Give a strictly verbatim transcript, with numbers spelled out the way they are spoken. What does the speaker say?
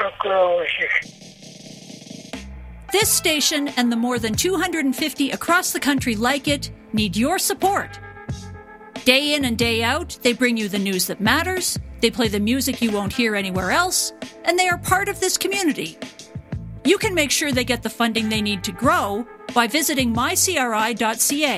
This station and the more than two hundred fifty across the country like it need your support. Day in and day out, they bring you the news that matters, they play the music you won't hear anywhere else, and they are part of this community. You can make sure they get the funding they need to grow by visiting my c r i dot c a.